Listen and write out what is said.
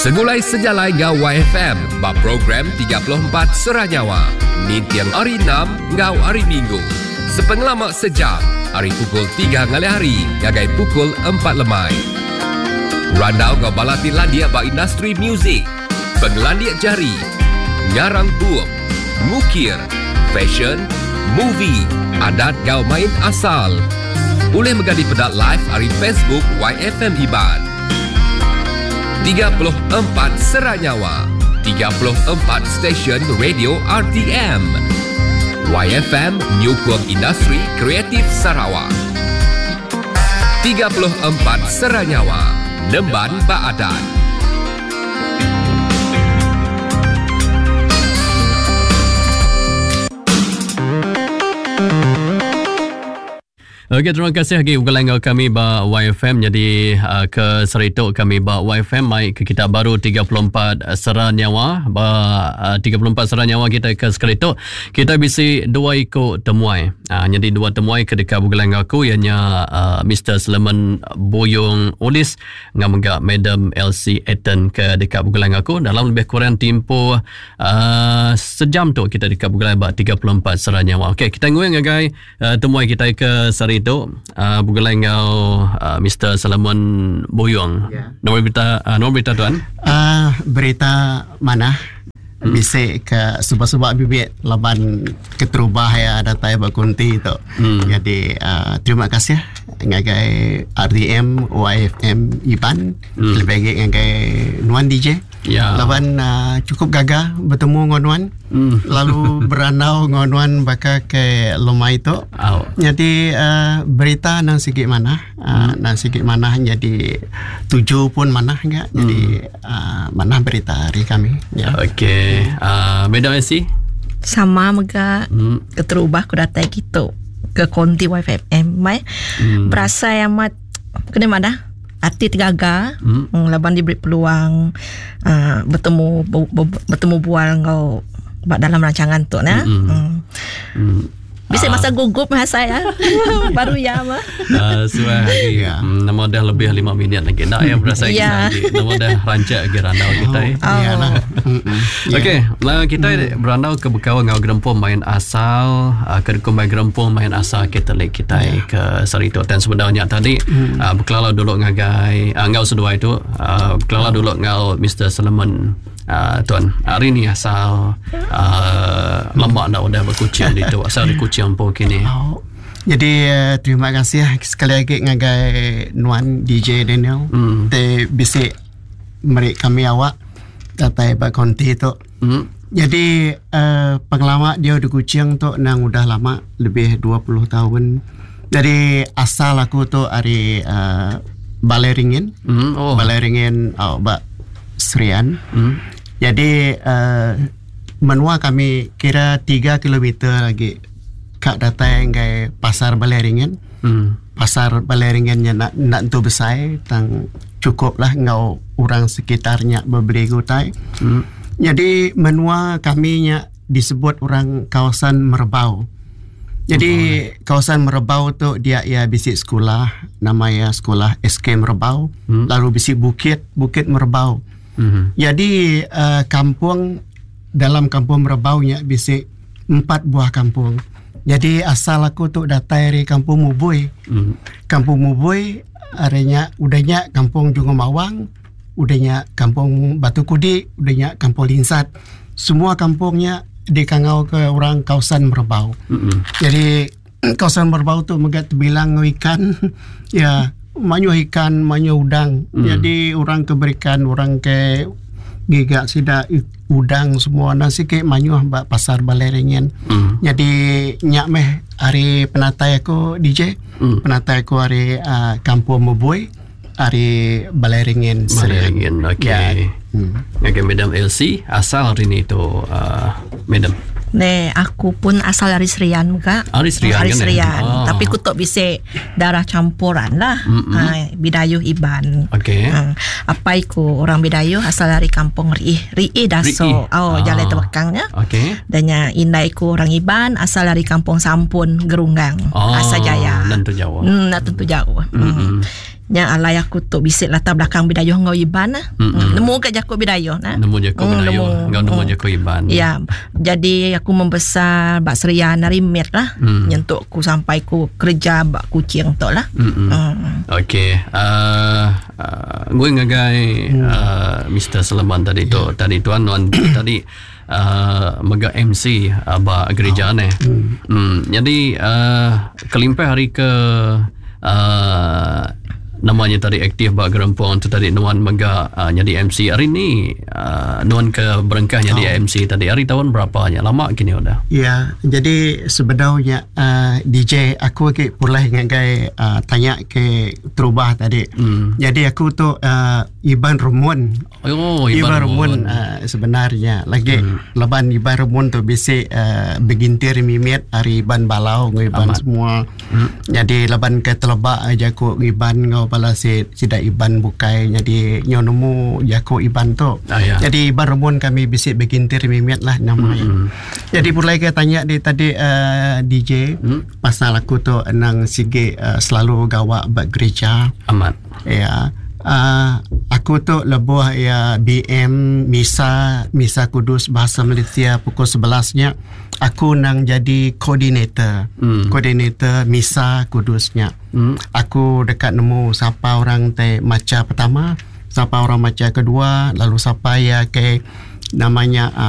Segulai sejalai ngau YFM ba program 34 Seranyawa. Nintiang hari 6 ngau hari Minggu. Sepengelamak sejam, hari pukul 3 ngali hari, ngagai pukul 4 lemai. Randau ngau balati landia ba industri muzik, penglandia jari, ngarang buuk, ngukir, fashion, movie, adat ngau main asal. Boleh megadi pedat live hari Facebook YFM Iban. 34 Seranyawa, 34 stesen radio RTM. YFM Nyukung Industri Kreatif Sarawak. 34 Seranyawa, Nemban Baadan. Okey, terima kasih lagi ugalan kami ba YFM. Jadi ke seritok kami ba YFM mai ke kita baru 34 Seranyawa ba 34 Seranyawa kita ke seritok. Kita bisi dua ikut temuai. Jadi dua temuai ke dekat ugalan aku ianya Mr. Sulaiman Boyong Olis dengan Madam Elsie Etten ke dekat ugalan aku dalam lebih kurang tempoh sejam tu kita dekat ugalan ba 34 Seranyawa. Okey, kita ngoi ngagai temuai kita ke seritok itu bukan ngau Mr. Sulaiman Boyong. Nombor berita tuan. Berita mana? Bisa ke sebab-sebab bibit laban keterubah ya data bakunti itu. Jadi terima kasih ngagai RDM YFM Iban lebih ngagai Nuan DJ. Ya. Laban cukup gagah bertemu ngonuan. Lalu beranau ngonuan baka ke loma itu. Jadi berita nang sikit mana? Nang sikit mana jadi 7 pun mana enggak. Jadi mana berita hari kami. Ya. Okey. Madam Elsie? Sama mega keterubah ku datai gitu ke konti YFM mai. Berasa amat kena mana? Hati tergaga, laban diberi peluang bertemu bual ngau dalam rancangan tu nah. Bisa masa gugup masa saya baru ya mah. Sudah lagi nama dah lebih 5 minit lagi. Nak yang berasa lagi. Nama dah rancak lagi randau kita. Okey, lah kita berandau ke Bekau ngau gerempung main asal, ke Kumbai gerempung main asal Katolik kita ke Sarito. Dan sebenarnya tadi berkelala dulu ngagai ngau sedua itu, berkelala dulu ngau Mr. Sulaiman tuan. Hari ni asal lemak dah udah berkucing di tu. Asal dikucing pun kini. Jadi terima kasih sekali lagi ngagai Nuan DJ Daniel. Te bisik merik kami awak datai bak konti tu. Jadi pengalaman dia di Kuching tu nang udah lama lebih 20 tahun. Jadi asal aku tu dari Balai Ringin. Balai Ringin bak Serian. Jadi menua kami kira 3 kilometer lagi kak datang ke pasar Balai Ringin. Pasar Balai Ringinnya nak tu besar tang cukup lah ngau orang sekitarnya berbeli gutai. Jadi menua kami nya disebut orang kawasan Merbau. Jadi kawasan Merbau tu dia bisik sekolah namanya sekolah SK Merbau. Lalu bisik Bukit Merbau. Jadi kampung dalam kampung Merbau nya bisik 4 buah kampung. Jadi asal aku tu datang dari kampung Mubui. Kampung Mubui arenya udahnya kampung Jungo Mawang, udahnya kampung Batu Kudi, udahnya kampung Linsat. Semua kampungnya dikangau ke orang kawasan Merbau. Jadi kawasan Merbau tu megat bilang ikan ya manyo ikan, manyo udang. Jadi orang keberikan orang ke gigak sida udang semua nasi ke manyo pasar Balai Ringin. Jadi nyak meh hari penatai aku DJ, penatai aku hari kampung Mubui, hari Balai Ringin. Balai Ringin, okey. Okey, Madam Elsie asal hari ni tu Madam. Ne, aku pun asal dari Serian juga. Dari Serian kan? Serian. Tapi aku tak bisa darah campuran lah. Bidayuh Iban. Okey. Apa iku orang Bidayuh asal dari kampung Ri'i Daso. Jalan Tebekangnya. Okey. Dan Indah iku orang Iban asal dari kampung Sampun Gerunggang. Asa Jaya. Tentu Jawa. Tentu Jawa. yang alai aku tu bisik latar belakang bidayuh ngau Iban lah. Nemu kat Jakub bidayuh nah. Nemu Jakub bidayuh, ngau nemu Jakub Iban. Ya, jadi aku membesar bak Seria Narimet lah. Nyentuk aku sampai ku kerja bak kucing tu lah. Okey. Gue ngagai Mr. Sulaiman tadi tu, tadi tuan tadi mega MC ba gereja ni. Jadi kelimpah hari ke namanya tadi aktif ba Gerempong tu tadi Nuan mega jadi MC hari ni Nuan ke berengkah jadi MC tadi hari tahun berapanya lama kini udah. Ya, jadi sebenarnya DJ aku ke pulai ngagai tanya ke terubah tadi. Jadi aku tu Iban Rumun. Oh, Iban Rumun sebenarnya lagi leban Iban Rumun tu bisi begintir mimit hari Iban Balau Iban semua. Jadi leban ke telebak aja aku Iban ngau pala sida Iban bukai jadi nyonomu Jako Iban tu. Jadi Iban Rumun kami bisi begintir mimit lah namanya. Jadi pulai ke tanya di tadi DJ pasal aku tu nang sige selalu gawak bak gereja. Amat. Ya. Aku tu lebuh ya BM Misa Kudus Bahasa Malaysia pukul 11-nya aku nang jadi koordinator Misa Kudusnya. Aku dekat nemu siapa orang te maca pertama, siapa orang maca kedua, lalu siapa ya ke namanya